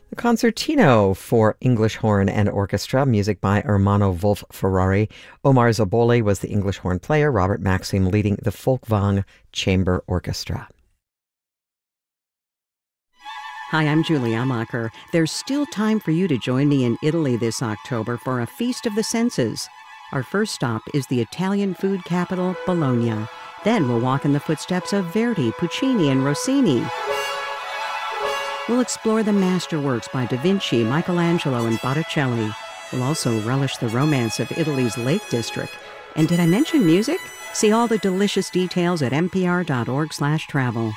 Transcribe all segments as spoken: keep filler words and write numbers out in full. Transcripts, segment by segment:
The Concertino for English Horn and Orchestra, music by Ermanno Wolf Ferrari. Omar Zaboli was the English horn player, Robert Maxim leading the Folkwang Chamber Orchestra. Hi, I'm Julie Amacher. There's still time for you to join me in Italy this October for a Feast of the Senses. Our first stop is the Italian food capital, Bologna. Then we'll walk in the footsteps of Verdi, Puccini, and Rossini. We'll explore the masterworks by Da Vinci, Michelangelo, and Botticelli. We'll also relish the romance of Italy's Lake District. And did I mention music? See all the delicious details at npr.org slash travel.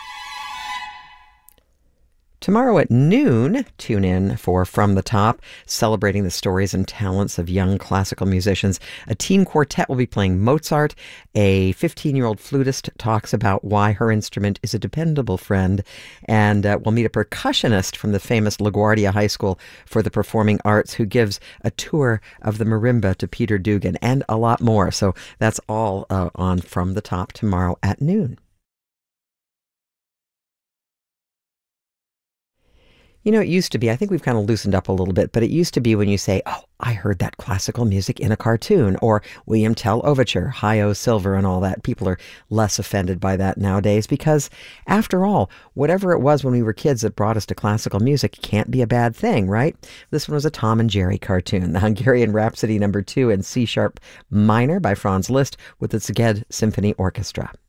Tomorrow at noon, tune in for From the Top, celebrating the stories and talents of young classical musicians. A teen quartet will be playing Mozart. A fifteen-year-old flutist talks about why her instrument is a dependable friend. And uh, we'll meet a percussionist from the famous LaGuardia High School for the Performing Arts who gives a tour of the marimba to Peter Dugan and a lot more. So that's all uh, on From the Top tomorrow at noon. You know, it used to be, I think we've kind of loosened up a little bit, but it used to be when you say, oh, I heard that classical music in a cartoon, or William Tell Overture, Hi-O Silver and all that. People are less offended by that nowadays because, after all, whatever it was when we were kids that brought us to classical music can't be a bad thing, right? This one was a Tom and Jerry cartoon, the Hungarian Rhapsody number two in C-sharp minor by Franz Liszt with the Szeged Symphony Orchestra.